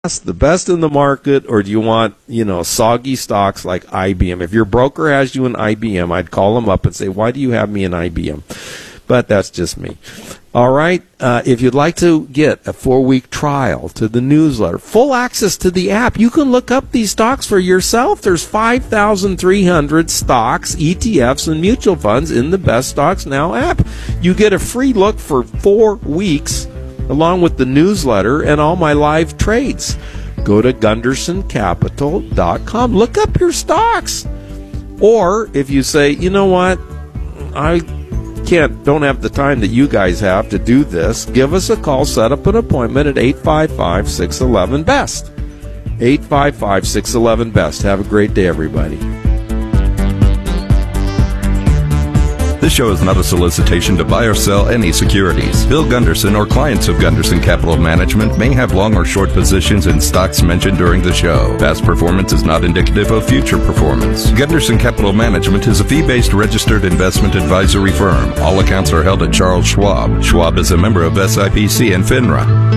the best in the market, or do you want, soggy stocks like IBM? If your broker has you in IBM, I'd call them up and say, why do you have me in IBM? But that's just me. All right. If you'd like to get a 4-week trial to the newsletter, full access to the app, you can look up these stocks for yourself. There's 5,300 stocks, ETFs, and mutual funds in the Best Stocks Now app. You get a free look for 4 weeks, along with the newsletter and all my live trades. Go to GundersonCapital.com. Look up your stocks. Or if you say, you know what, I don't have the time that you guys have to do this, give us a call, set up an appointment at 855-611-BEST. 855-611-BEST. Have a great day, everybody. This show is not a solicitation to buy or sell any securities. Bill Gunderson or clients of Gunderson Capital Management may have long or short positions in stocks mentioned during the show. Past performance is not indicative of future performance. Gunderson Capital Management is a fee-based registered investment advisory firm. All accounts are held at Charles Schwab. Schwab is a member of SIPC and FINRA.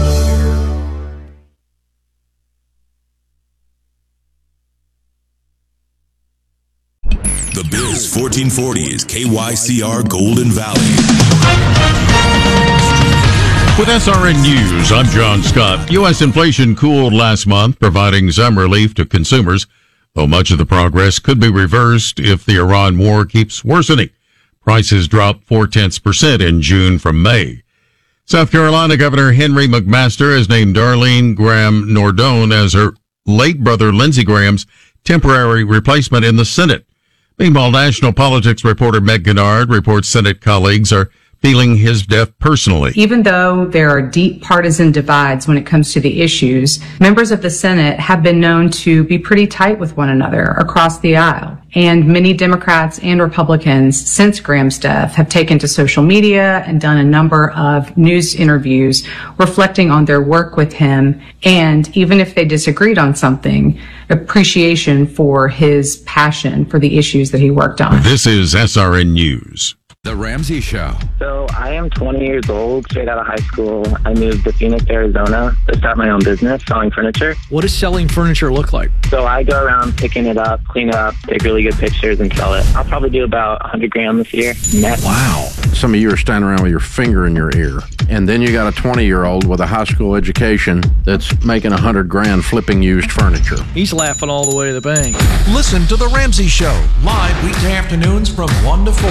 The Biz 1440 is KYCR Golden Valley. With SRN News, I'm John Scott. U.S. inflation cooled last month, providing some relief to consumers, though much of the progress could be reversed if the Iran war keeps worsening. Prices dropped 0.4% in June from May. South Carolina Governor Henry McMaster has named Darlene Graham Nordone as her late brother Lindsey Graham's temporary replacement in the Senate. Meanwhile, national politics reporter Meg Kennard reports Senate colleagues are feeling his death personally. Even though there are deep partisan divides when it comes to the issues, members of the Senate have been known to be pretty tight with one another across the aisle. And many Democrats and Republicans since Graham's death have taken to social media and done a number of news interviews reflecting on their work with him, and even if they disagreed on something, appreciation for his passion for the issues that he worked on. This is SRN News. The Ramsey Show. So I am 20 years old, straight out of high school. I moved to Phoenix, Arizona to start my own business selling furniture. What does selling furniture look like? So I go around picking it up, clean it up, take really good pictures, and sell it. I'll probably do about 100 grand this year net. Wow. Some of you are standing around with your finger in your ear. And then you got a 20-year-old with a high school education that's making 100 grand flipping used furniture. He's laughing all the way to the bank. Listen to The Ramsey Show, live weekday afternoons from 1 to 4.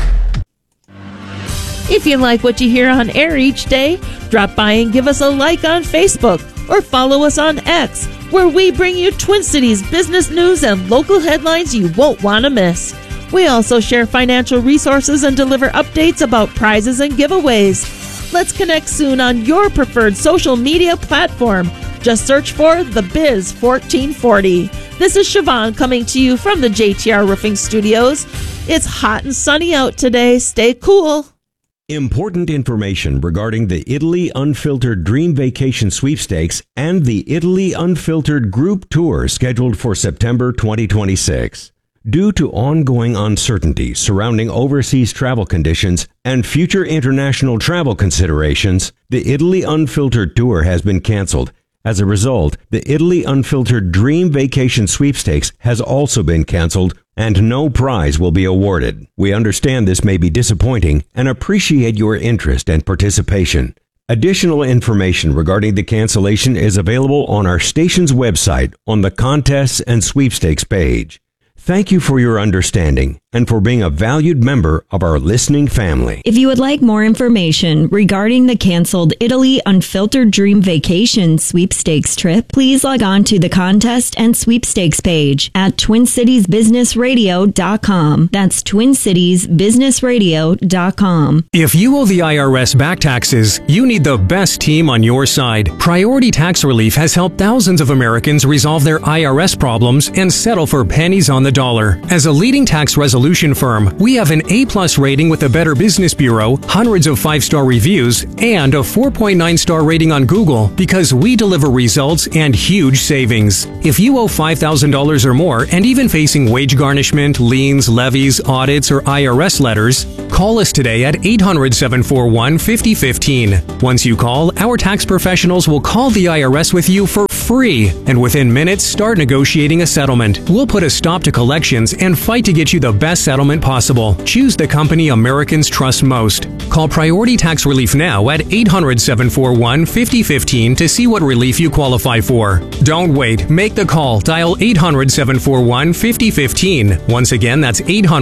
If you like what you hear on air each day, drop by and give us a like on Facebook or follow us on X, where we bring you Twin Cities business news and local headlines you won't want to miss. We also share financial resources and deliver updates about prizes and giveaways. Let's connect soon on your preferred social media platform. Just search for The Biz 1440. This is Siobhan coming to you from the JTR Roofing Studios. It's hot and sunny out today. Stay cool. Important information regarding the Italy Unfiltered Dream Vacation Sweepstakes and the Italy Unfiltered Group Tour scheduled for September 2026. Due to ongoing uncertainty surrounding overseas travel conditions and future international travel considerations, the Italy Unfiltered Tour has been canceled. As a result, the Italy Unfiltered Dream Vacation Sweepstakes has also been canceled, and no prize will be awarded. We understand this may be disappointing and appreciate your interest and participation. Additional information regarding the cancellation is available on our station's website on the Contests and Sweepstakes page. Thank you for your understanding and for being a valued member of our listening family. If you would like more information regarding the canceled Italy Unfiltered Dream Vacation Sweepstakes trip, please log on to the Contest and Sweepstakes page at TwinCitiesBusinessRadio.com. That's TwinCitiesBusinessRadio.com. If you owe the IRS back taxes, you need the best team on your side. Priority Tax Relief has helped thousands of Americans resolve their IRS problems and settle for pennies on the dollar. As a leading tax resolution solution firm. We have an A+ rating with the Better Business Bureau, hundreds of 5-star reviews, and a 4.9-star rating on Google because we deliver results and huge savings. If you owe $5,000 or more and even facing wage garnishment, liens, levies, audits, or IRS letters, call us today at 800-741-5015. Once you call, our tax professionals will call the IRS with you for free, and within minutes, start negotiating a settlement. We'll put a stop to collections and fight to get you the best settlement possible. Choose the company Americans trust most. Call Priority Tax Relief now at 800-741-5015 to see what relief you qualify for. Don't wait. Make the call. Dial 800-741-5015. Once again, that's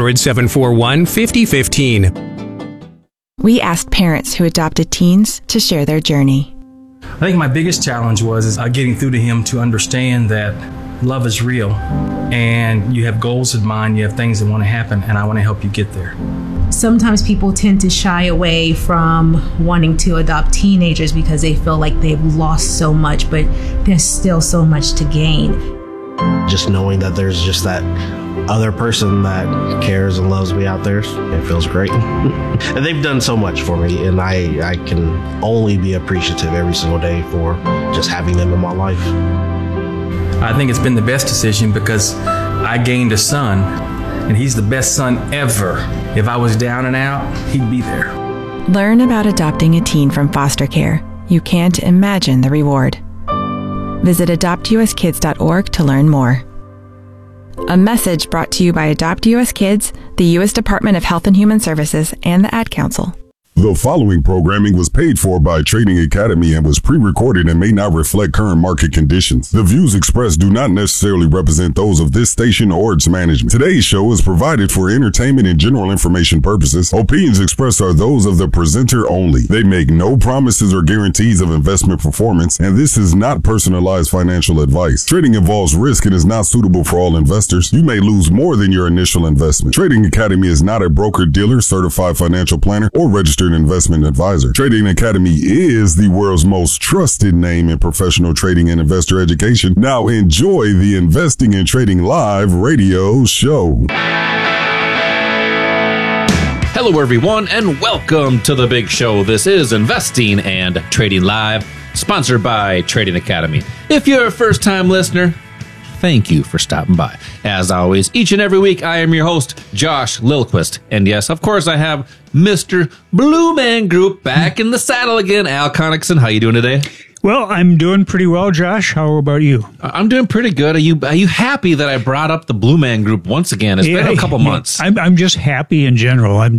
800-741-5015. We asked parents who adopted teens to share their journey. I think my biggest challenge was getting through to him to understand that love is real and you have goals in mind, you have things that want to happen, and I want to help you get there. Sometimes people tend to shy away from wanting to adopt teenagers because they feel like they've lost so much, but there's still so much to gain. Just knowing that there's just that other person that cares and loves me out there, it feels great. And they've done so much for me, and I can only be appreciative every single day for just having them in my life. I think it's been the best decision because I gained a son, and he's the best son ever. If I was down and out, he'd be there. Learn about adopting a teen from foster care. You can't imagine the reward. Visit adoptuskids.org to learn more. A message brought to you by Adopt US Kids, the U.S. Department of Health and Human Services, and the Ad Council. The following programming was paid for by Trading Academy and was pre-recorded and may not reflect current market conditions. The views expressed do not necessarily represent those of this station or its management. Today's show is provided for entertainment and general information purposes. Opinions expressed are those of the presenter only. They make no promises or guarantees of investment performance, and this is not personalized financial advice. Trading involves risk and is not suitable for all investors. You may lose more than your initial investment. Trading Academy is not a broker-dealer, certified financial planner, or registered investment advisor. Trading Academy is the world's most trusted name in professional trading and investor education. Now enjoy the Investing and Trading Live radio show. Hello everyone and welcome to the big show. This is Investing and Trading Live, sponsored by Trading Academy. If you're a first-time listener, thank you for stopping by. As always, each and every week, I am your host, Josh Lilquist. And yes, of course, I have Mr. Blue Man Group back in the saddle again. Al Connickson, how you doing today? Well, I'm doing pretty well, Josh. How about you? I'm doing pretty good. Are you happy that I brought up the Blue Man Group once again? It's been a couple months. I'm just happy in general. I'm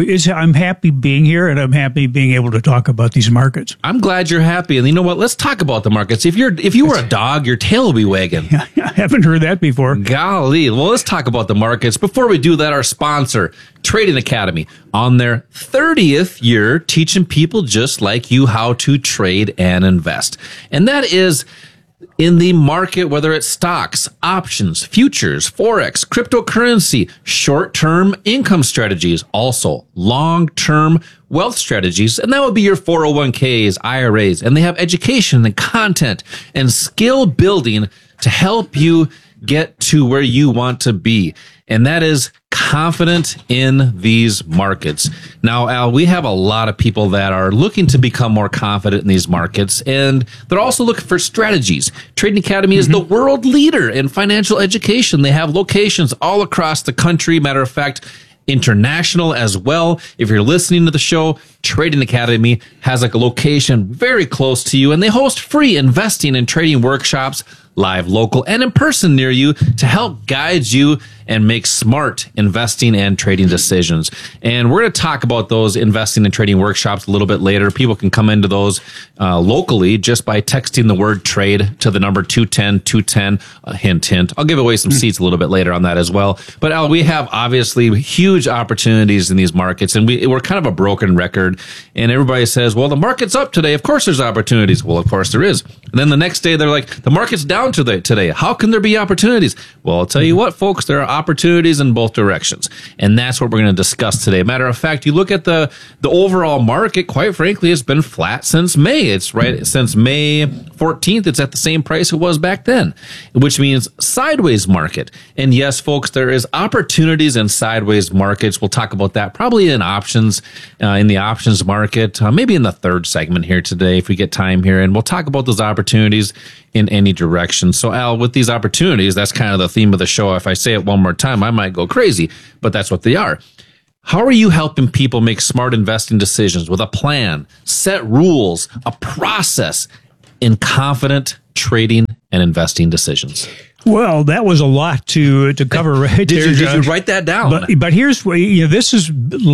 happy being here, and I'm happy being able to talk about these markets. I'm glad you're happy. And you know what? Let's talk about the markets. If you were a dog, your tail will be wagging. I haven't heard that before. Golly. Well, let's talk about the markets. Before we do that, our sponsor, Trading Academy, on their 30th year, teaching people just like you how to trade and invest. And that is in the market, whether it's stocks, options, futures, forex, cryptocurrency, short-term income strategies, also long-term wealth strategies, and that would be your 401ks, IRAs, and they have education and content and skill building to help you get to where you want to be. And that is confident in these markets. Now, Al, we have a lot of people that are looking to become more confident in these markets, and they're also looking for strategies. Trading Academy is the world leader in financial education. They have locations all across the country. Matter of fact, international as well. If you're listening to the show, Trading Academy has a location very close to you, and they host free investing and trading workshops, live, local, and in person near you to help guide you and make smart investing and trading decisions. And we're going to talk about those investing and trading workshops a little bit later. People can come into those locally just by texting the word trade to the number 210-210, hint, hint. I'll give away some seats a little bit later on that as well. But Al, we have obviously huge opportunities in these markets, and we're kind of a broken record. And everybody says, well, the market's up today. Of course there's opportunities. Well, of course there is. And then the next day they're like, the market's down down today. How can there be opportunities? Well, I'll tell you what, folks, there are opportunities in both directions. And that's what we're going to discuss today. Matter of fact, you look at the overall market, quite frankly, it's been flat since May. It's right since May 14th. It's at the same price it was back then, which means sideways market. And yes, folks, there is opportunities in sideways markets. We'll talk about that probably in options, in the options market, maybe in the third segment here today, if we get time here. And we'll talk about those opportunities in any direction. So Al, with these opportunities, that's kind of the theme of the show. If I say it one more time, I might go crazy, but that's what they are. How are you helping people make smart investing decisions with a plan, set rules, a process in confident trading and investing decisions? Well, that was a lot to cover right there. Did you write that down? But here's what, this is,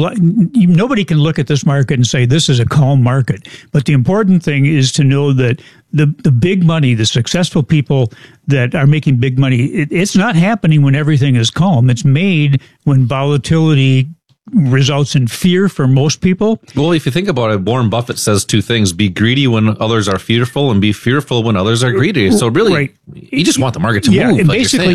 nobody can look at this market and say this is a calm market. But the important thing is to know that the big money, the successful people that are making big money, it's not happening when everything is calm. It's made when volatility results in fear for most people. Well, if you think about it, Warren Buffett says two things: be greedy when others are fearful, and be fearful when others are greedy. So really, right. You just want the market to move. And like basically,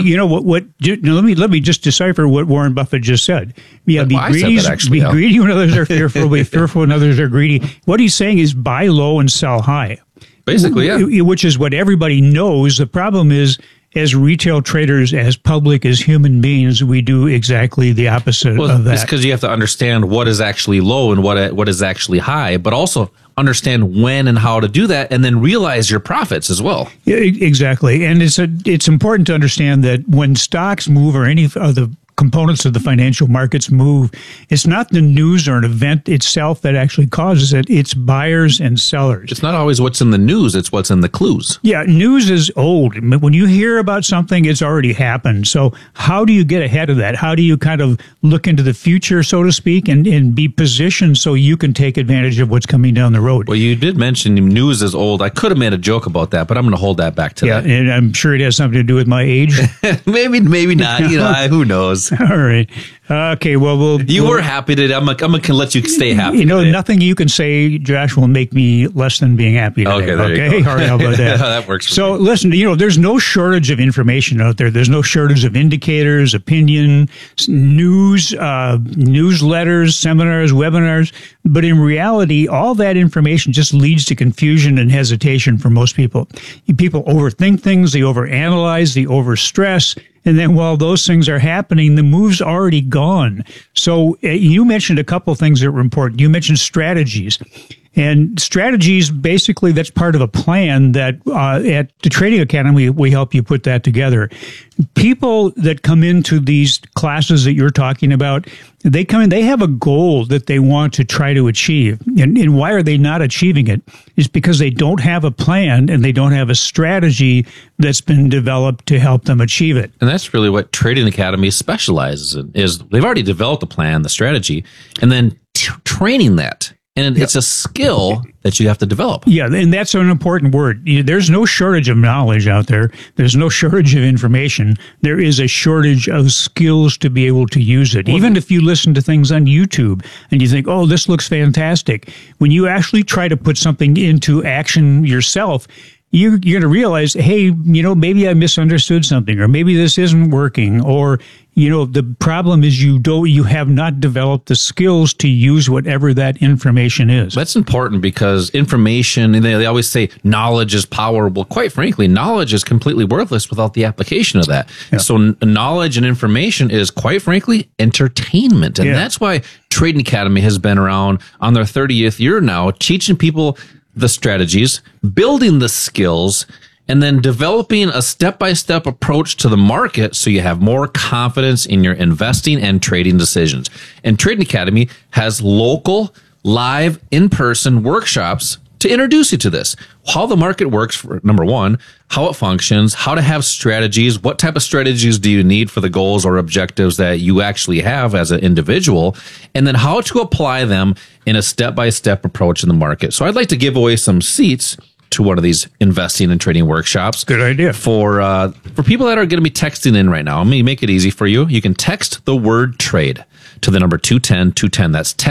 let me just decipher what Warren Buffett just said. Yeah, be greedy when others are fearful, be fearful when others are greedy. What he's saying is buy low and sell high. Basically, yeah. Which is what everybody knows. The problem is, as retail traders, as public, as human beings, we do exactly the opposite of that. It's because you have to understand what is actually low and what is actually high, but also understand when and how to do that, and then realize your profits as well. Yeah, exactly. And it's important to understand that when stocks move or any of the components of the financial markets move, it's not the news or an event itself that actually causes it. It's buyers and sellers. It's not always what's in the news. It's what's in the clues. Yeah, news is old. When you hear about something, it's already happened. So how do you get ahead of that? How do you kind of look into the future, so to speak, and be positioned so you can take advantage of what's coming down the road? Well, you did mention news is old. I could have made a joke about that, but I'm going to hold that back today. Yeah, and I'm sure it has something to do with my age. maybe not. Who knows? All right. Okay. Well, you were happy today. I'm going to let you stay happy. Today. Nothing you can say, Josh, will make me less than being happy today. Okay. There you go. All right. How about that? That works. So listen, there's no shortage of information out there. There's no shortage of indicators, opinion, news, newsletters, seminars, webinars. But in reality, all that information just leads to confusion and hesitation for most people. People overthink things. They overanalyze. They overstress. And then while those things are happening, the move's already gone. So you mentioned a couple things that were important. You mentioned strategies. And strategies, basically, that's part of a plan that at the Trading Academy, we help you put that together. People that come into these classes that you're talking about, they come in, they have a goal that they want to try to achieve. And why are they not achieving it? It's because they don't have a plan and they don't have a strategy that's been developed to help them achieve it. And that's really what Trading Academy specializes in, is they've already developed the plan, the strategy, and then training that. And it's a skill that you have to develop. Yeah, and that's an important word. There's no shortage of knowledge out there. There's no shortage of information. There is a shortage of skills to be able to use it. Even if you listen to things on YouTube and you think, oh, this looks fantastic, when you actually try to put something into action yourself, you're going to realize, hey, maybe I misunderstood something, or maybe this isn't working, or, the problem is you have not developed the skills to use whatever that information is. That's important because information, and they always say knowledge is power. Well, quite frankly, knowledge is completely worthless without the application of that. Yeah. So knowledge and information is, quite frankly, entertainment. And that's why Trading Academy has been around on their 30th year now, teaching people the strategies, building the skills, and then developing a step-by-step approach to the market so you have more confidence in your investing and trading decisions. And Trading Academy has local, live, in-person workshops to introduce you to this. How the market works, for number one, how it functions, how to have strategies, what type of strategies do you need for the goals or objectives that you actually have as an individual, and then how to apply them in a step-by-step approach in the market. So I'd like to give away some seats to one of these investing and trading workshops. Good idea. For people that are going to be texting in right now, I'm going to make it easy for you. You can text the word trade to the number 210-210. That's text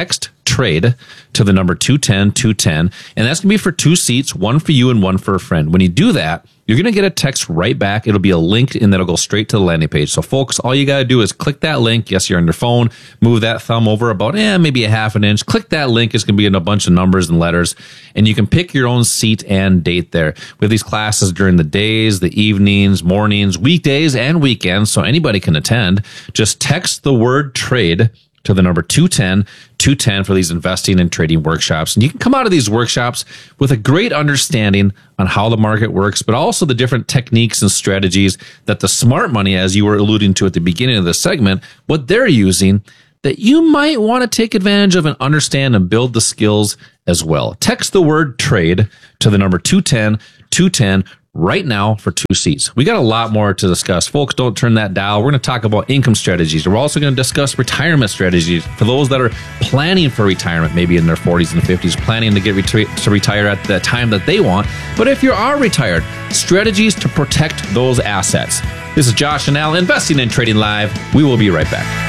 trade to the number 210-210. And that's going to be for 2 seats, one for you and one for a friend. When you do that, you're going to get a text right back. It'll be a link and that'll go straight to the landing page. So folks, all you got to do is click that link. Yes, you're on your phone. Move that thumb over about maybe a half an inch. Click that link. It's going to be in a bunch of numbers and letters. And you can pick your own seat and date there. We have these classes during the days, the evenings, mornings, weekdays, and weekends. So anybody can attend. Just text the word trade to the number 210-210 for these investing and trading workshops. And you can come out of these workshops with a great understanding on how the market works, but also the different techniques and strategies that the smart money, as you were alluding to at the beginning of the segment, what they're using that you might want to take advantage of and understand and build the skills as well. Text the word trade to the number 210-210 right now for 2 seats. We got a lot more to discuss. Folks, don't turn that dial. We're going to talk about income strategies. We're also going to discuss retirement strategies for those that are planning for retirement, maybe in their 40s and 50s, planning to get to retire at the time that they want. But if you are retired, strategies to protect those assets. This is Josh and Al, Investing and Trading Live. We will be right back.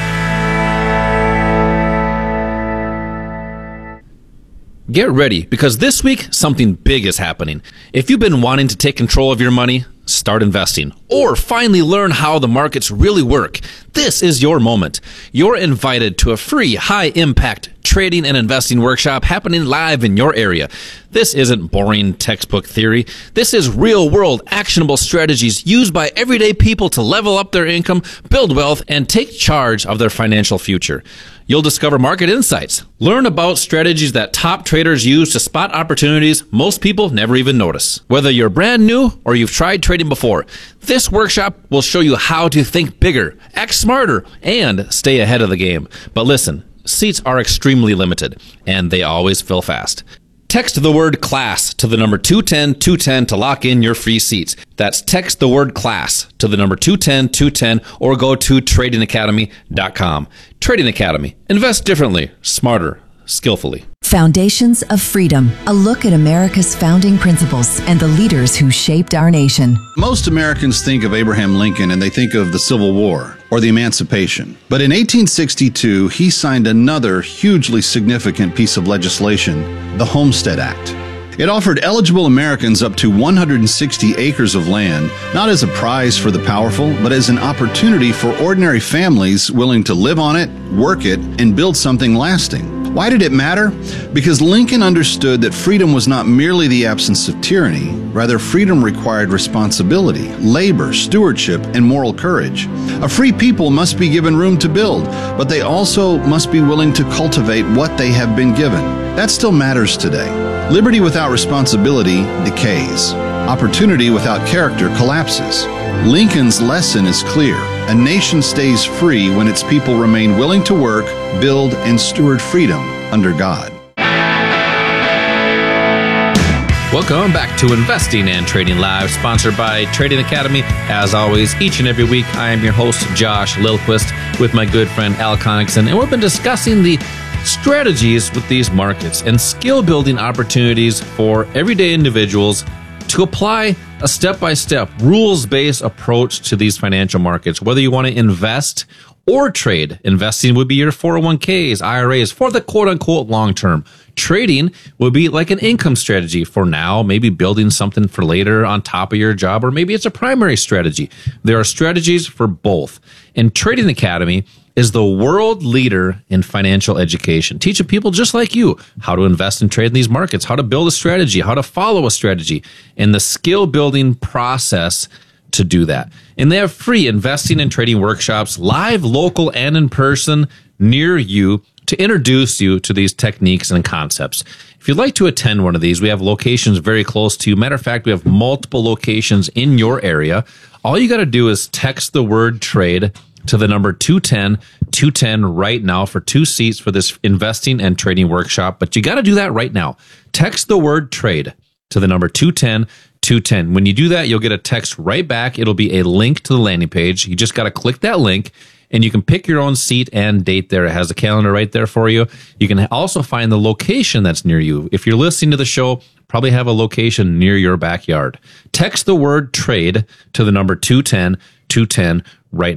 Get ready, because this week, something big is happening. If you've been wanting to take control of your money, start investing, or finally learn how the markets really work, this is your moment. You're invited to a free, high-impact trading and investing workshop happening live in your area. This isn't boring textbook theory. This is real-world, actionable strategies used by everyday people to level up their income, build wealth, and take charge of their financial future. You'll discover market insights, learn about strategies that top traders use to spot opportunities most people never even notice. Whether you're brand new or you've tried trading before, this workshop will show you how to think bigger, act smarter, and stay ahead of the game. But listen, seats are extremely limited, and they always fill fast. Text the word class to the number 210-210 to lock in your free seats. That's text the word class to the number 210-210 or go to tradingacademy.com. Trading Academy. Invest differently, smarter, skillfully. Foundations of Freedom, a look at America's founding principles and the leaders who shaped our nation. Most Americans think of Abraham Lincoln and they think of the Civil War or the Emancipation. But in 1862, he signed another hugely significant piece of legislation, the Homestead Act. It offered eligible Americans up to 160 acres of land, not as a prize for the powerful, but as an opportunity for ordinary families willing to live on it, work it, and build something lasting. Why did it matter? Because Lincoln understood that freedom was not merely the absence of tyranny. Rather, freedom required responsibility, labor, stewardship, and moral courage. A free people must be given room to build, but they also must be willing to cultivate what they have been given. That still matters today. Liberty without responsibility decays. Opportunity without character collapses. Lincoln's lesson is clear. A nation stays free when its people remain willing to work, build, and steward freedom under God. Welcome back to Investing and Trading Live, sponsored by Trading Academy. As always, each and every week, I am your host, Josh Lilquist, with my good friend Al Connickson, and we've been discussing the strategies with these markets and skill building opportunities for everyday individuals to apply a step-by-step, rules-based approach to these financial markets. Whether you want to invest or trade, investing would be your 401ks, IRAs for the quote-unquote long-term. Trading would be like an income strategy for now, maybe building something for later on top of your job, or maybe it's a primary strategy. There are strategies for both. And Trading Academy is the world leader in financial education, teaching people just like you how to invest and trade in these markets, how to build a strategy, how to follow a strategy, and the skill building process to do that. And they have free investing and trading workshops, live, local, and in person near you to introduce you to these techniques and concepts. If you'd like to attend one of these, we have locations very close to you. Matter of fact, we have multiple locations in your area. All you got to do is text the word trade to the number 210-210 right now for 2 seats for this investing and trading workshop. But you got to do that right now. Text the word trade to the number 210-210. When you do that, you'll get a text right back. It'll be a link to the landing page. You just got to click that link, and you can pick your own seat and date there. It has a calendar right there for you. You can also find the location that's near you. If you're listening to the show, probably have a location near your backyard. Text the word trade to the number 210-210 right now.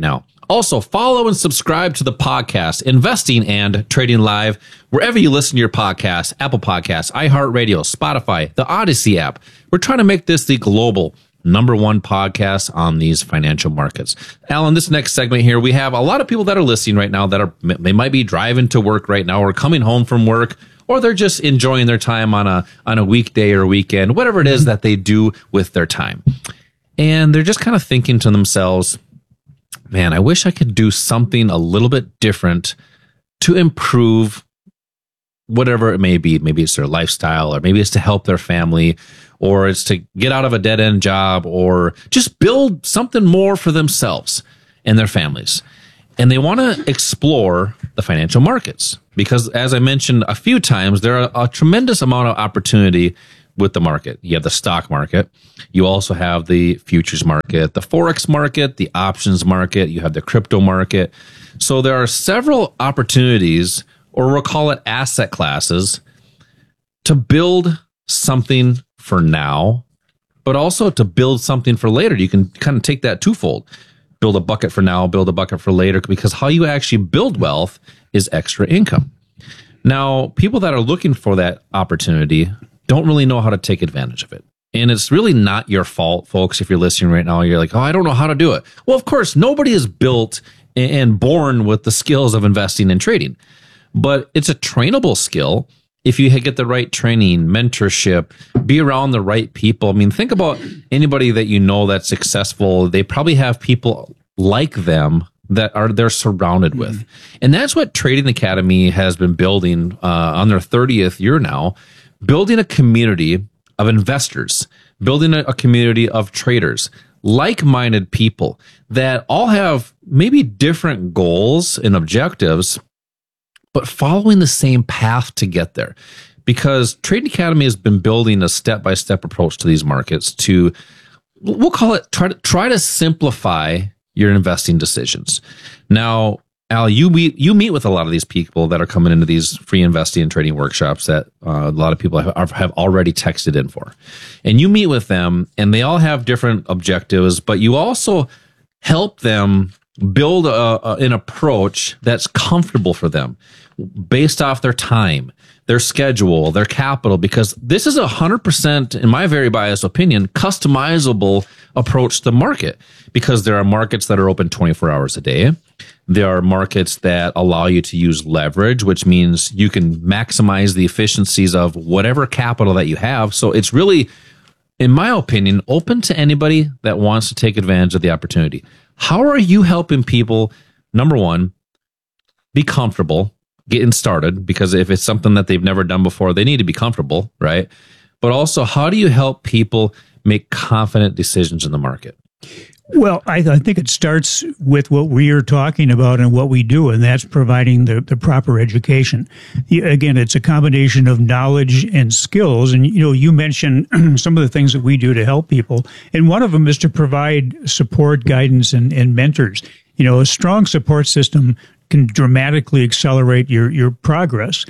Also, follow and subscribe to the podcast, Investing and Trading Live, wherever you listen to your podcasts, Apple Podcasts, iHeartRadio, Spotify, the Odyssey app. We're trying to make this the global #1 podcast on these financial markets. Alan, this next segment here, we have a lot of people that are listening right now they might be driving to work right now or coming home from work, or they're just enjoying their time on a weekday or weekend, whatever it is that they do with their time. And they're just kind of thinking to themselves, man, I wish I could do something a little bit different to improve whatever it may be. Maybe it's their lifestyle, or maybe it's to help their family, or it's to get out of a dead-end job, or just build something more for themselves and their families. And they want to explore the financial markets because, as I mentioned a few times, there are a tremendous amount of opportunity with the market. You have the stock market. You also have the futures market, the Forex market, the options market. You have the crypto market. So there are several opportunities, or we'll call it asset classes, to build something for now, but also to build something for later. You can kind of take that twofold. Build a bucket for now, build a bucket for later, because how you actually build wealth is extra income. Now, people that are looking for that opportunity don't really know how to take advantage of it. And it's really not your fault, folks. If you're listening right now, you're like, oh, I don't know how to do it. Well, of course, nobody is built and born with the skills of investing and trading, but it's a trainable skill. If you get the right training, mentorship, be around the right people. I mean, think about anybody that you know that's successful. They probably have people like them that they're surrounded with. And that's what Trading Academy has been building on their 30th year now, building a community of investors, building a community of traders, like-minded people that all have maybe different goals and objectives, but following the same path to get there. Because Trading Academy has been building a step-by-step approach to these markets to, we'll call it, try to simplify your investing decisions. Now, Al, you meet with a lot of these people that are coming into these free investing and trading workshops that a lot of people have already texted in for. And you meet with them, and they all have different objectives, but you also help them build an approach that's comfortable for them based off their time, their schedule, their capital, because this is 100%, in my very biased opinion, customizable approach to the market, because there are markets that are open 24 hours a day. There are markets that allow you to use leverage, which means you can maximize the efficiencies of whatever capital that you have. So it's really, in my opinion, open to anybody that wants to take advantage of the opportunity. How are you helping people, number one, be comfortable getting started? Because if it's something that they've never done before, they need to be comfortable, right? But also, how do you help people make confident decisions in the market? Well, I think it starts with what we are talking about and what we do, and that's providing the proper education. Again, it's a combination of knowledge and skills. And, you mentioned some of the things that we do to help people. And one of them is to provide support, guidance, and mentors. A strong support system can dramatically accelerate your progress.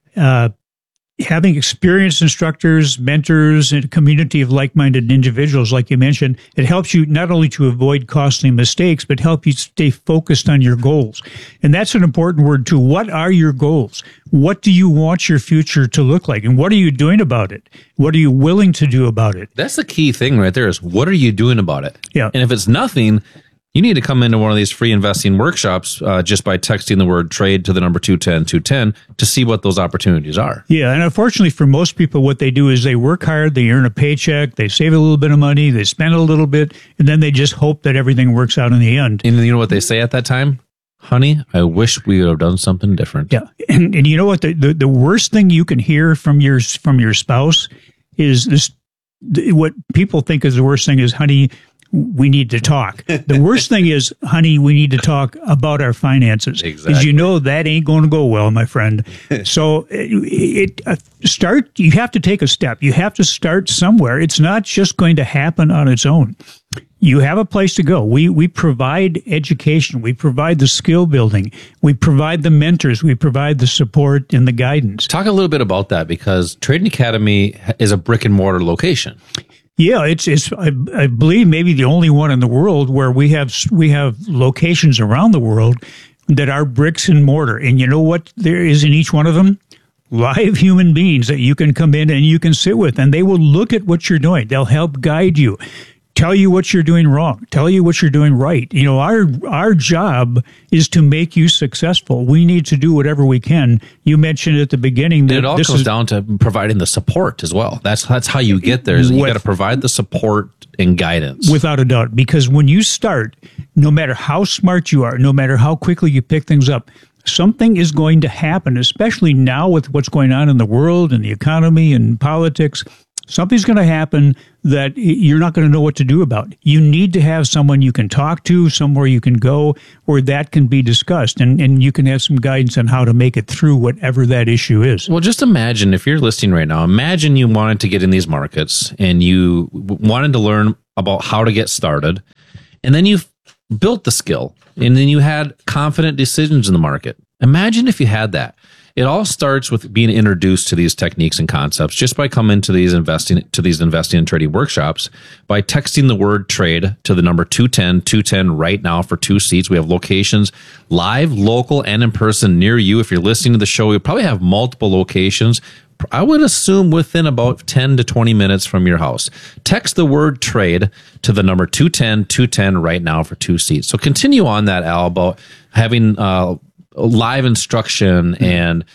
Having experienced instructors, mentors, and a community of like-minded individuals, like you mentioned, it helps you not only to avoid costly mistakes, but help you stay focused on your goals. And that's an important word too. What are your goals? What do you want your future to look like? And what are you doing about it? What are you willing to do about it? That's the key thing right there, is what are you doing about it? Yeah. And if it's nothing, you need to come into one of these free investing workshops just by texting the word trade to the number 210-210 to see what those opportunities are. Yeah, and unfortunately for most people, what they do is they work hard, they earn a paycheck, they save a little bit of money, they spend a little bit, and then they just hope that everything works out in the end. And you know what they say at that time? Honey, I wish we would have done something different. Yeah, and you know what? The worst thing you can hear from your spouse is this. What people think is the worst thing is, honey, we need to talk. The worst thing is, honey, we need to talk about our finances. Exactly. Because that ain't going to go well, my friend. So you have to take a step. You have to start somewhere. It's not just going to happen on its own. You have a place to go. We provide education. We provide the skill building. We provide the mentors. We provide the support and the guidance. Talk a little bit about that, because Trading Academy is a brick and mortar location. Yeah, I believe maybe the only one in the world where we have locations around the world that are bricks and mortar. And you know what there is in each one of them? Live human beings that you can come in and you can sit with, and they will look at what you're doing. They'll help guide you, tell you what you're doing wrong, tell you what you're doing right. You know, our job is to make you successful. We need to do whatever we can. You mentioned at the beginning that it all comes down to providing the support as well. That's how you get there. Is you got to provide the support and guidance. Without a doubt, because when you start, no matter how smart you are, no matter how quickly you pick things up, something is going to happen, especially now with what's going on in the world and the economy and politics. Something's going to happen that you're not going to know what to do about. You need to have someone you can talk to, somewhere you can go where that can be discussed, and you can have some guidance on how to make it through whatever that issue is. Well, just imagine if you're listening right now, imagine you wanted to get in these markets and you wanted to learn about how to get started, and then you built the skill, and then you had confident decisions in the market. Imagine if you had that. It all starts with being introduced to these techniques and concepts just by coming to these investing and trading workshops by texting the word trade to the number 210 right now for 2 seats. We have locations live, local, and in person near you. If you're listening to the show, we probably have multiple locations. I would assume within about 10 to 20 minutes from your house. Text the word trade to the number 210 right now for 2 seats. So continue on that, Al, about having live instruction and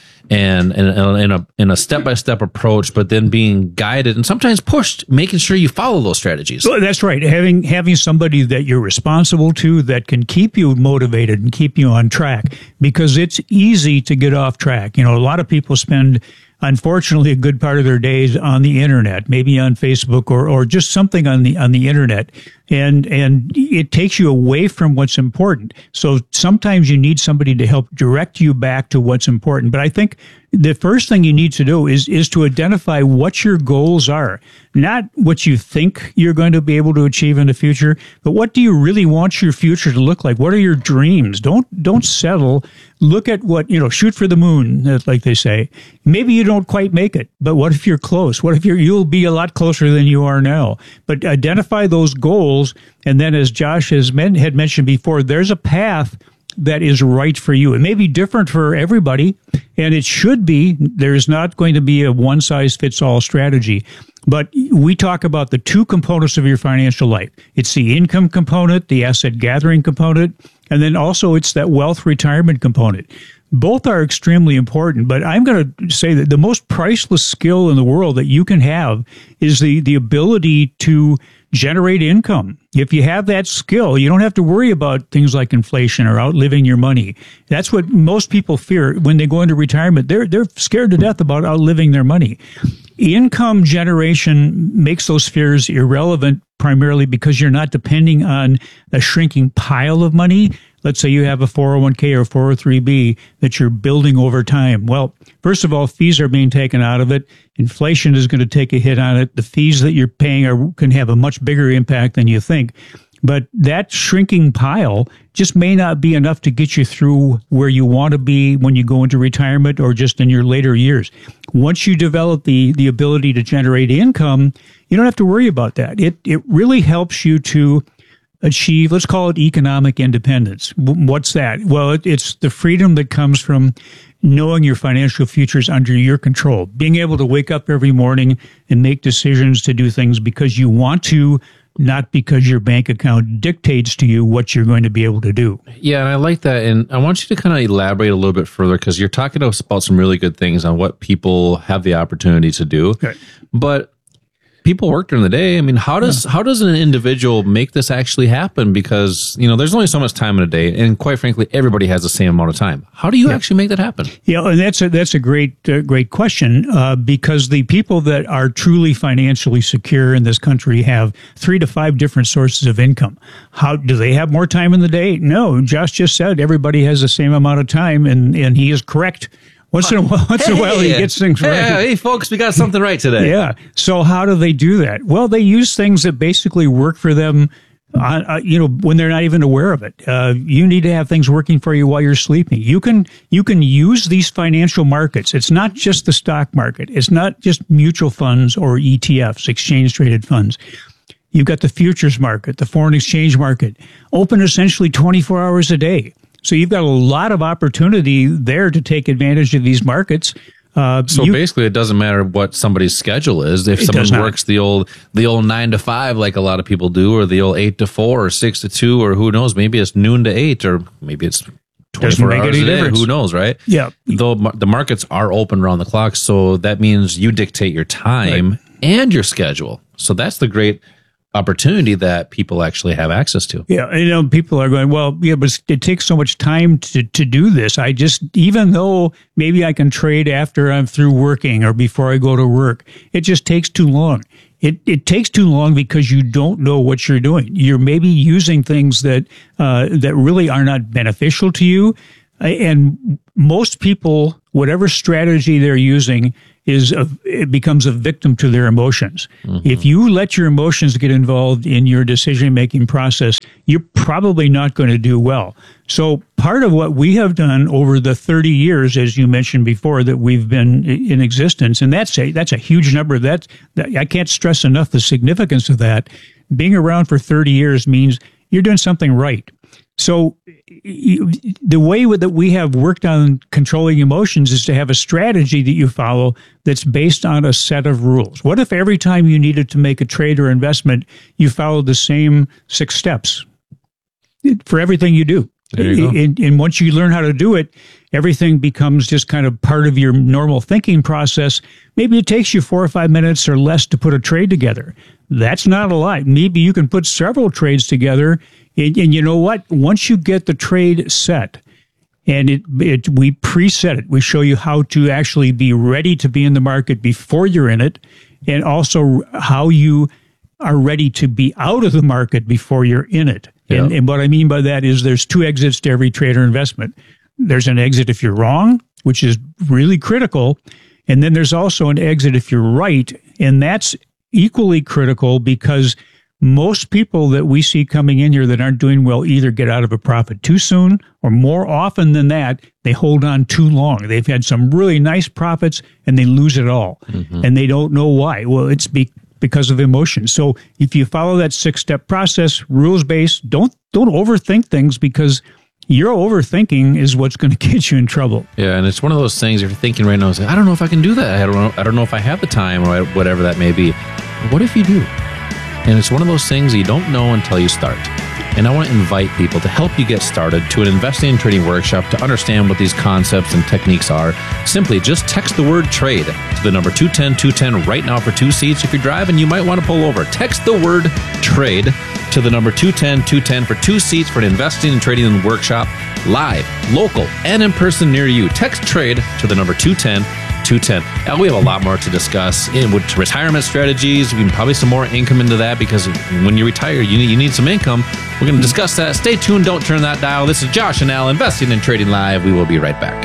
in a step-by-step approach, but then being guided and sometimes pushed, making sure you follow those strategies. Well, that's right. Having somebody that you're responsible to that can keep you motivated and keep you on track, because it's easy to get off track. You know, a lot of people spend, unfortunately, a good part of their days on the internet, maybe on Facebook or just something on the internet. And it takes you away from what's important. So sometimes you need somebody to help direct you back to what's important. But I think the first thing you need to do is to identify what your goals are, not what you think you're going to be able to achieve in the future, but what do you really want your future to look like? What are your dreams? Don't settle. Look at what, shoot for the moon, like they say. Maybe you don't quite make it, but what if you're close? What if you'll be a lot closer than you are now? But identify those goals. And then, as Josh had mentioned before, there's a path that is right for you. It may be different for everybody, and it should be. There's not going to be a one-size-fits-all strategy. But we talk about the 2 components of your financial life. It's the income component, the asset gathering component, and then also it's that wealth retirement component. Both are extremely important, but I'm going to say that the most priceless skill in the world that you can have is the ability to generate income. If you have that skill, you don't have to worry about things like inflation or outliving your money. That's what most people fear when they go into retirement. They're scared to death about outliving their money. Income generation makes those fears irrelevant, primarily because you're not depending on a shrinking pile of money. Let's say you have a 401k or 403b that you're building over time. Well, first of all, fees are being taken out of it. Inflation is going to take a hit on it. The fees that you're paying can have a much bigger impact than you think. But that shrinking pile just may not be enough to get you through where you want to be when you go into retirement or just in your later years. Once you develop the ability to generate income, you don't have to worry about that. It really helps you to achieve, let's call it economic independence. What's that? Well, it's the freedom that comes from knowing your financial future is under your control. Being able to wake up every morning and make decisions to do things because you want to, not because your bank account dictates to you what you're going to be able to do. Yeah, and I like that. And I want you to kind of elaborate a little bit further, because you're talking about some really good things on what people have the opportunity to do. Okay. But people work during the day. I mean, how does an individual make this actually happen? Because, there's only so much time in a day, and quite frankly, everybody has the same amount of time. How do you actually make that happen? Yeah, and that's a great question, because the people that are truly financially secure in this country have 3 to 5 different sources of income. How do they have more time in the day? No, Josh just said everybody has the same amount of time, and he is correct. Once in a while, he gets things right. Hey, folks, we got something right today. Yeah. So how do they do that? Well, they use things that basically work for them when they're not even aware of it. You need to have things working for you while you're sleeping. You can use these financial markets. It's not just the stock market. It's not just mutual funds or ETFs, exchange traded funds. You've got the futures market, the foreign exchange market, open essentially 24 hours a day. So you've got a lot of opportunity there to take advantage of these markets. Basically, it doesn't matter what somebody's schedule is. If someone works the old 9 to 5, like a lot of people do, or the old 8 to 4, or 6 to 2, or who knows, maybe it's noon to 8, or maybe it's 24 hours a day. Who knows, right? Yeah. Though the markets are open around the clock, so that means you dictate your time and your schedule. So that's the great opportunity that people actually have access to. Yeah, people are going, well, yeah, but it takes so much time to do this. Even though maybe I can trade after I'm through working or before I go to work, it just takes too long. It takes too long because you don't know what you're doing. You're maybe using things that really are not beneficial to you. And most people, whatever strategy they're using, it becomes a victim to their emotions. Mm-hmm. If you let your emotions get involved in your decision-making process, you're probably not going to do well. So part of what we have done over the 30 years, as you mentioned before, that we've been in existence, and that's a huge number. That I can't stress enough the significance of that. Being around for 30 years means you're doing something right. So the way that we have worked on controlling emotions is to have a strategy that you follow that's based on a set of rules. What if every time you needed to make a trade or investment, you followed the same 6 steps for everything you do? There you go. And once you learn how to do it, everything becomes just kind of part of your normal thinking process. Maybe it takes you 4 or 5 minutes or less to put a trade together. That's not a lot. Maybe you can put several trades together. And you know what? Once you get the trade set, and we preset it, we show you how to actually be ready to be in the market before you're in it, and also how you are ready to be out of the market before you're in it. Yeah. And what I mean by that is there's 2 exits to every trade or investment. There's an exit if you're wrong, which is really critical. And then there's also an exit if you're right. And that's equally critical because most people that we see coming in here that aren't doing well either get out of a profit too soon, or more often than that, they hold on too long. They've had some really nice profits and they lose it all. Mm-hmm. And they don't know why. Well, it's because of emotion. So if you follow that 6-step process, rules-based, don't overthink things, because your overthinking is what's going to get you in trouble. Yeah, and it's one of those things, if you're thinking right now, I don't know if I can do that. I don't know if I have the time, or whatever that may be. What if you do? And it's one of those things you don't know until you start. And I want to invite people to help you get started to an investing and trading workshop to understand what these concepts and techniques are. Simply just text the word trade to the number 210-210 right now for 2 seats. If you're driving, you might want to pull over. Text the word trade to the number 210-210 for 2 seats for an investing and trading workshop, live, local, and in person near you. Text trade to the number 210-210. Now, we have a lot more to discuss with retirement strategies. We can probably some more income into that, because when you retire, you need some income. We're going to discuss that. Stay tuned. Don't turn that dial. This is Josh and Al, Investing and Trading Live. We will be right back.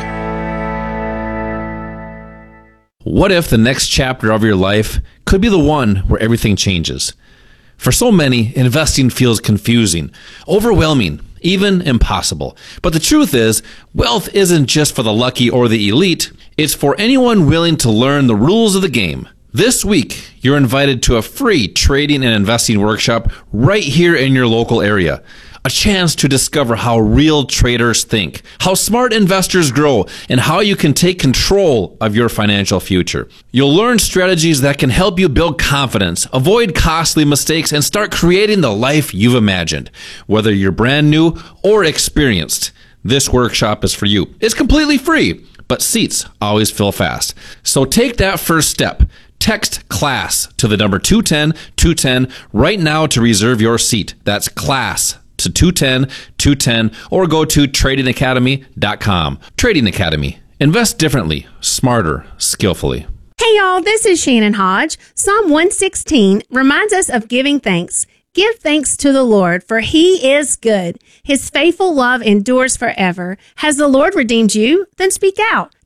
What if the next chapter of your life could be the one where everything changes? For so many, investing feels confusing, overwhelming, even impossible. But the truth is, wealth isn't just for the lucky or the elite. It's for anyone willing to learn the rules of the game. This week, you're invited to a free trading and investing workshop right here in your local area. A chance to discover how real traders think, how smart investors grow, and how you can take control of your financial future. You'll learn strategies that can help you build confidence, avoid costly mistakes, and start creating the life you've imagined. Whether you're brand new or experienced, this workshop is for you. It's completely free, but seats always fill fast. So take that first step. Text CLASS to the number 210-210 right now to reserve your seat. That's CLASS to 210-210, or go to tradingacademy.com. Trading Academy. Invest differently, smarter, skillfully. Hey y'all, this is Shannon Hodge. Psalm 116 reminds us of giving thanks. Give thanks to the Lord, for he is good. His faithful love endures forever. Has the Lord redeemed you? Then speak out.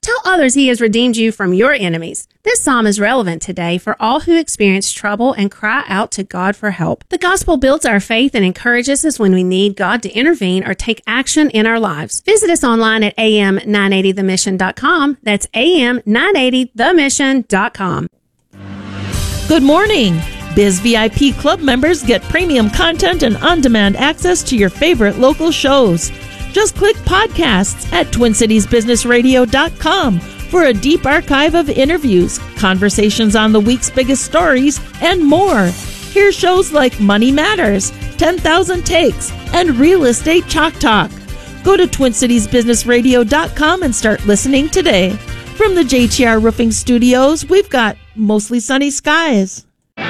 Tell others he has redeemed you from your enemies. This psalm is relevant today for all who experience trouble and cry out to God for help. The gospel builds our faith and encourages us when we need God to intervene or take action in our lives. Visit us online at am980themission.com. That's am980themission.com. Good morning. Biz VIP Club members get premium content and on-demand access to your favorite local shows. Just click podcasts at TwinCitiesBusinessRadio.com for a deep archive of interviews, conversations on the week's biggest stories, and more. Hear shows like Money Matters, 10,000 Takes, and Real Estate Chalk Talk. Go to TwinCitiesBusinessRadio.com and start listening today. From the JTR Roofing Studios, we've got mostly sunny skies.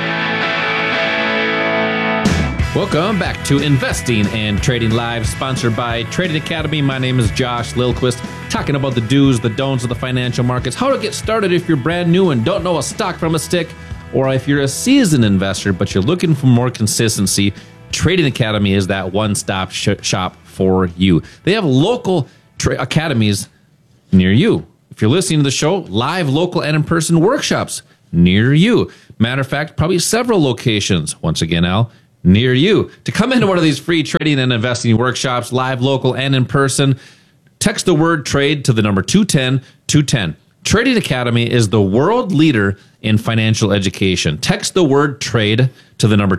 Welcome back to Investing and Trading Live, sponsored by Trading Academy. My name is Josh Lilquist, talking about the do's, the don'ts of the financial markets, how to get started if you're brand new and don't know a stock from a stick, or if you're a seasoned investor but you're looking for more consistency. Trading Academy is that one-stop shop for you. They have local academies near you. If you're listening to the show, live, local, and in-person workshops near you. Matter of fact, probably several locations. Once again, Al, near you. To come into one of these free trading and investing workshops, live, local, and in person, text the word trade to the number 210-210. Trading Academy is the world leader in financial education. Text the word trade to the number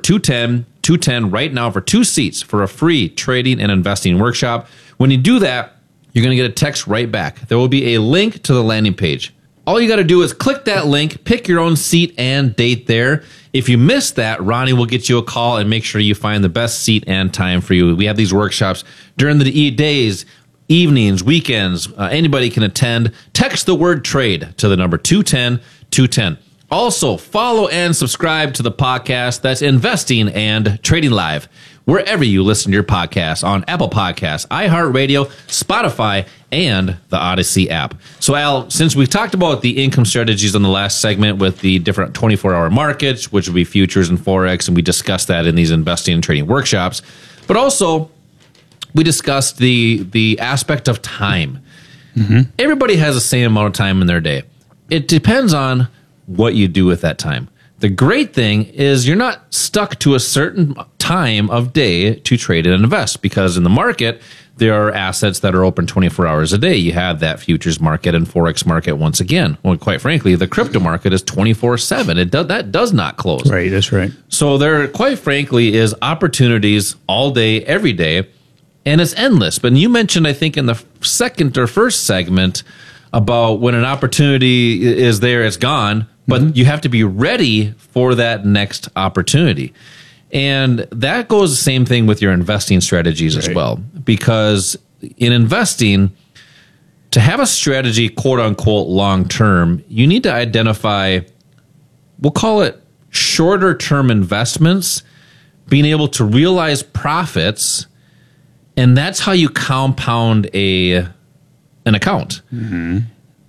210-210 right now for 2 seats for a free trading and investing workshop. When you do that, you're going to get a text right back. There will be a link to the landing page. All you got to do is click that link, pick your own seat and date there. If you miss that, Ronnie will get you a call and make sure you find the best seat and time for you. We have these workshops during the days, evenings, weekends. Anybody can attend. Text the word trade to the number 210-210. Also, follow and subscribe to the podcast. That's Investing and Trading Live, wherever you listen to your podcasts, on Apple Podcasts, iHeartRadio, Spotify, and the Odyssey app. So, Al, since we've talked about the income strategies in the last segment with the different 24-hour markets, which would be futures and Forex, and we discussed that in these investing and trading workshops, but also we discussed the aspect of time. Mm-hmm. Everybody has the same amount of time in their day. It depends on what you do with that time. The great thing is you're not stuck to a certain time of day to trade and invest, because in the market, there are assets that are open 24 hours a day. You have that futures market and Forex market once again. Well, quite frankly, the crypto market is 24/7. That does not close. Right, that's right. So there, quite frankly, is opportunities all day, every day, and it's endless. But you mentioned, I think, in the second or first segment about when an opportunity is there, it's gone. But you have to be ready for that next opportunity. And that goes the same thing with your investing strategies as well. Because in investing, to have a strategy, quote unquote, long term, you need to identify, we'll call it shorter term investments, being able to realize profits. And that's how you compound an account. Mm-hmm.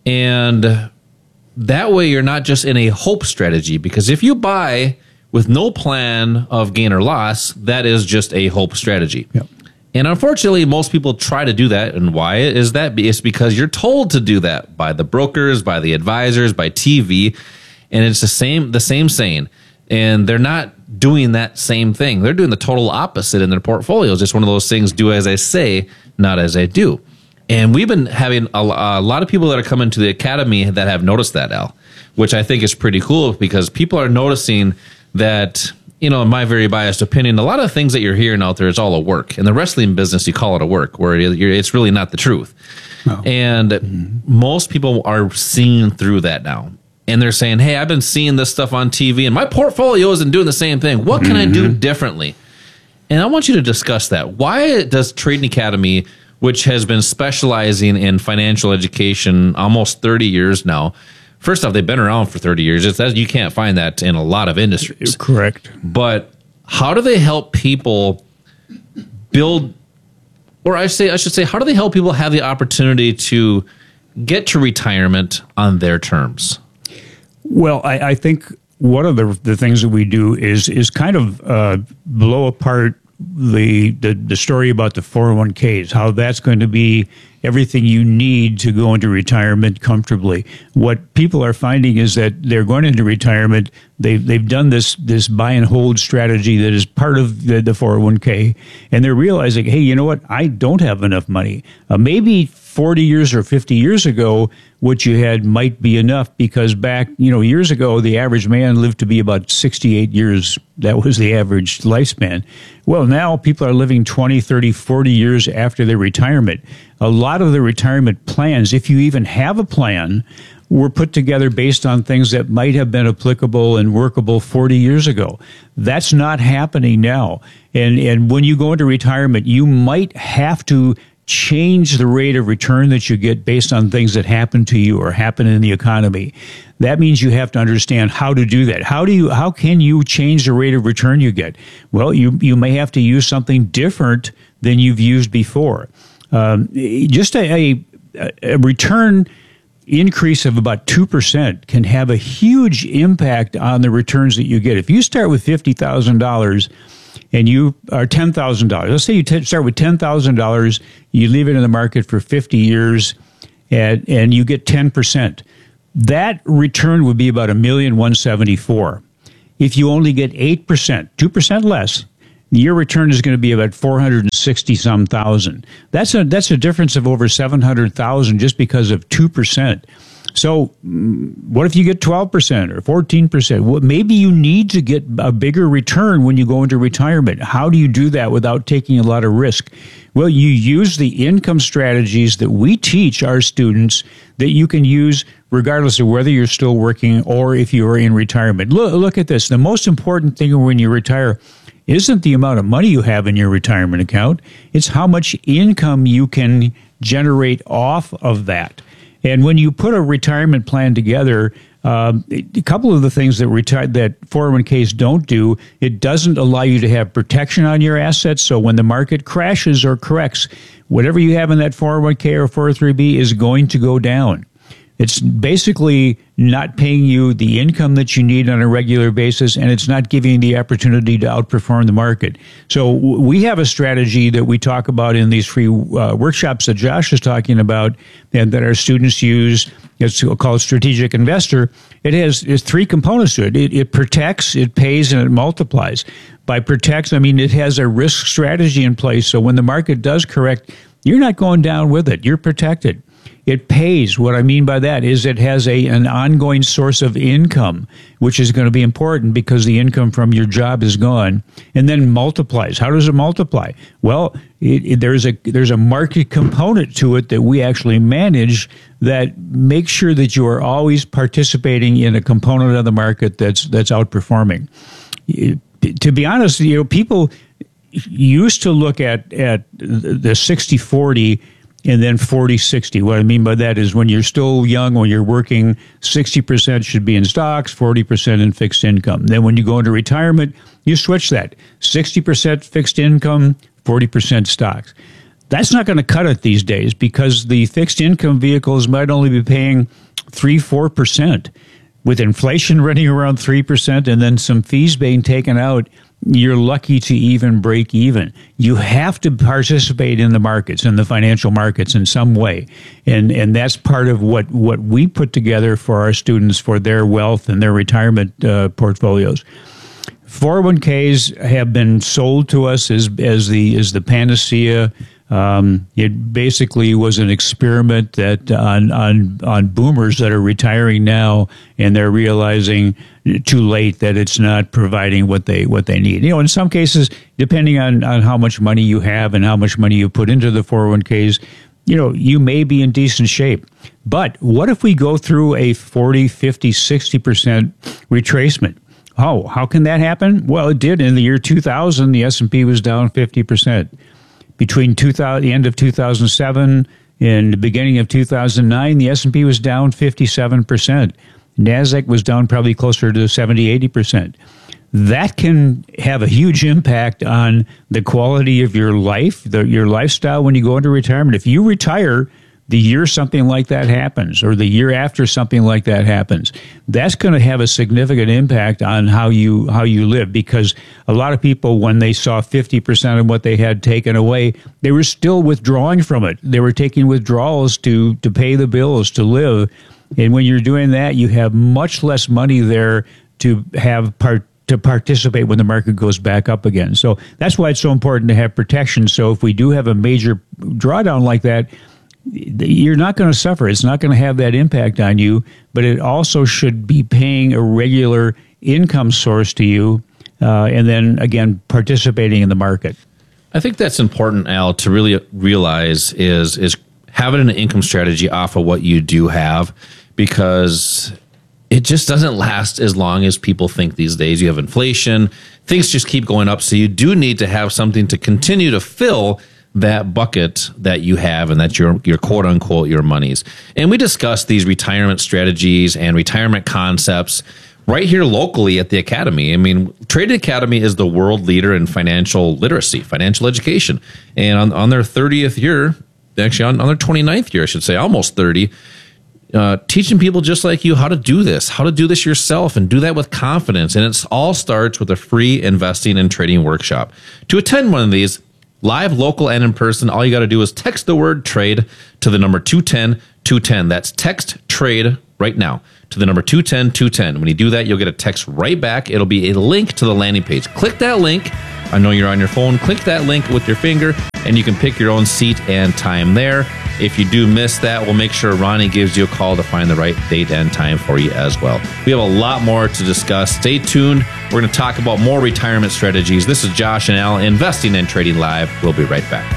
And that way, you're not just in a hope strategy, because if you buy with no plan of gain or loss, that is just a hope strategy. Yep. And unfortunately, most people try to do that. And why is that? It's because you're told to do that by the brokers, by the advisors, by TV. And it's the same saying. And they're not doing that same thing. They're doing the total opposite in their portfolios. It's one of those things, do as I say, not as I do. And we've been having a lot of people that are coming to the academy that have noticed that, Al, which I think is pretty cool, because people are noticing that, in my very biased opinion, a lot of things that you're hearing out there is all a work. In the wrestling business, you call it a work, where it's really not the truth. Oh. And most people are seeing through that now. And they're saying, hey, I've been seeing this stuff on TV and my portfolio isn't doing the same thing. What can I do differently? And I want you to discuss that. Why does Trading Academy, which has been specializing in financial education almost 30 years now. First off, they've been around for 30 years. You can't find that in a lot of industries. Correct. But how do they help people build, or I should say, how do they help people have the opportunity to get to retirement on their terms? Well, I think one of the things that we do is kind of blow apart the story about the 401ks, how that's going to be everything you need to go into retirement comfortably. What people are finding is that they're going into retirement. They've done this buy and hold strategy that is part of the 401k, and they're realizing, hey, you know what? I don't have enough money. Maybe 40 years or 50 years ago, what you had might be enough, because back, years ago, the average man lived to be about 68 years. That was the average lifespan. Well, now people are living 20, 30, 40 years after their retirement. A lot of the retirement plans, if you even have a plan, were put together based on things that might have been applicable and workable 40 years ago. That's not happening now. And when you go into retirement, you might have to change the rate of return that you get based on things that happen to you or happen in the economy. That means you have to understand how to do that. How can you change the rate of return you get? Well, you may have to use something different than you've used before. Just a return increase of about 2% can have a huge impact on the returns that you get. If you start with $50,000 and you are $10,000, let's say you start with $10,000, you leave it in the market for 50 years, and you get 10%. That return would be about $1,174,000. If you only get 8%, 2% less, your return is going to be about $460-some thousand. That's a difference of over $700,000 just because of 2%. So what if you get 12% or 14%? Well, maybe you need to get a bigger return when you go into retirement. How do you do that without taking a lot of risk? Well, you use the income strategies that we teach our students that you can use regardless of whether you're still working or if you are in retirement. Look at this. The most important thing when you retire isn't the amount of money you have in your retirement account. It's how much income you can generate off of that. And when you put a retirement plan together, a couple of the things that 401ks don't do, it doesn't allow you to have protection on your assets. So when the market crashes or corrects, whatever you have in that 401k or 403b is going to go down. It's basically not paying you the income that you need on a regular basis, and it's not giving you the opportunity to outperform the market. So we have a strategy that we talk about in these free workshops that Josh is talking about and that our students use. It's called Strategic Investor. It has three components to it. It protects, it pays, and it multiplies. By protects, I mean it has a risk strategy in place, so when the market does correct, you're not going down with it. You're protected. It pays. What I mean by that is it has an ongoing source of income, which is going to be important because the income from your job is gone, and then multiplies. How does it multiply? Well, there's a market component to it that we actually manage that makes sure that you are always participating in a component of the market that's outperforming. To be honest, people used to look at the 60-40 and then 40-60. What I mean by that is when you're still young, when you're working, 60% should be in stocks, 40% in fixed income. Then when you go into retirement, you switch that. 60% fixed income, 40% stocks. That's not going to cut it these days because the fixed income vehicles might only be paying 3-4%. With inflation running around 3% and then some fees being taken out, you're lucky to even break even. You have to participate in the markets, in the financial markets in some way. And that's part of what we put together for our students for their wealth and their retirement portfolios. 401ks have been sold to us as the panacea. It basically was an experiment that on boomers that are retiring now, and they're realizing too late that it's not providing what they need. In some cases, depending on how much money you have and how much money you put into the 401ks, you may be in decent shape. But what if we go through a 40, 50, 60% retracement? Oh, how can that happen? Well, it did in the year 2000. The S&P was down 50%. Between the end of 2007 and the beginning of 2009, the S&P was down 57%. NASDAQ was down probably closer to 70-80%. That can have a huge impact on the quality of your life, your lifestyle when you go into retirement. If you retire the year something like that happens, or the year after something like that happens, that's going to have a significant impact on how you live. Because a lot of people, when they saw 50% of what they had taken away, they were still withdrawing from it. They were taking withdrawals to pay the bills, to live. And when you're doing that, you have much less money there to have to participate when the market goes back up again. So that's why it's so important to have protection. So if we do have a major drawdown like that, you're not going to suffer. It's not going to have that impact on you, but it also should be paying a regular income source to you, and then, again, participating in the market. I think that's important, Al, to really realize is having an income strategy off of what you do have, because it just doesn't last as long as people think these days. You have inflation, things just keep going up, so you do need to have something to continue to fill that bucket that you have, and that's your quote unquote your monies. And we discussed these retirement strategies and retirement concepts right here locally at the Academy. I mean, Trading Academy is the world leader in financial literacy, financial education. And on their 30th year, actually on their 29th year, I should say, almost 30, teaching people just like you how to do this yourself, and do that with confidence. And it all starts with a free investing and trading workshop. To attend one of these, live, local, and in person, all you got to do is text the word trade to the number 210-210. That's text trade right now to the number 210-210. When you do that, you'll get a text right back. It'll be a link to the landing page. Click that link. I know you're on your phone. Click that link with your finger, and you can pick your own seat and time there. If you do miss that, we'll make sure Ronnie gives you a call to find the right date and time for you as well. We have a lot more to discuss. Stay tuned. We're going to talk about more retirement strategies. This is Josh and Al, Investing and Trading Live. We'll be right back.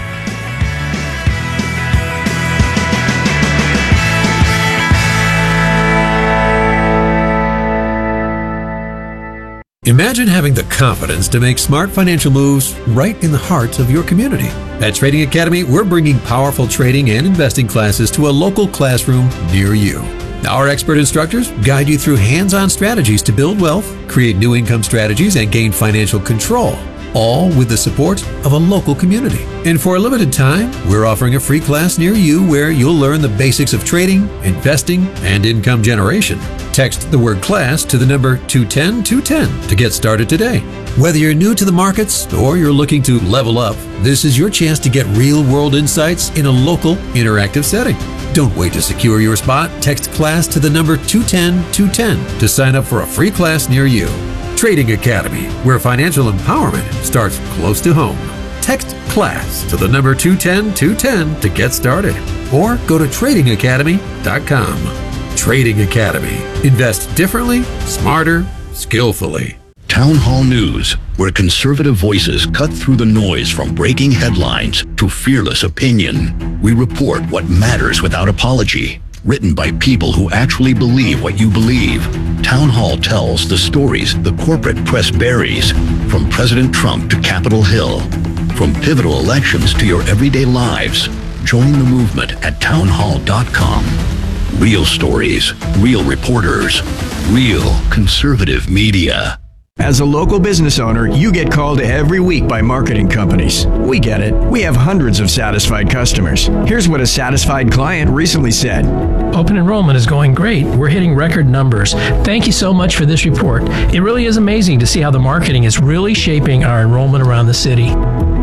Imagine having the confidence to make smart financial moves right in the heart of your community. At Trading Academy, we're bringing powerful trading and investing classes to a local classroom near you. Our expert instructors guide you through hands-on strategies to build wealth, create new income strategies, and gain financial control, all with the support of a local community. And for a limited time, we're offering a free class near you where you'll learn the basics of trading, investing, and income generation. Text the word class to the number 210-210 to get started today. Whether you're new to the markets or you're looking to level up, this is your chance to get real-world insights in a local, interactive setting. Don't wait to secure your spot. Text class to the number 210-210 to sign up for a free class near you. Trading Academy, where financial empowerment starts close to home. Text class to the number 210-210 to get started, or go to tradingacademy.com. Trading Academy. Invest differently, smarter, skillfully. Town Hall News, where conservative voices cut through the noise from breaking headlines to fearless opinion. We report what matters without apology. Written by people who actually believe what you believe. Town Hall tells the stories the corporate press buries, from President Trump to Capitol Hill, from pivotal elections to your everyday lives. Join the movement at townhall.com. Real stories, real reporters, real conservative media. As a local business owner, you get called every week by marketing companies. We get it. We have hundreds of satisfied customers. Here's what a satisfied client recently said. Open enrollment is going great. We're hitting record numbers. Thank you so much for this report. It really is amazing to see how the marketing is really shaping our enrollment around the city.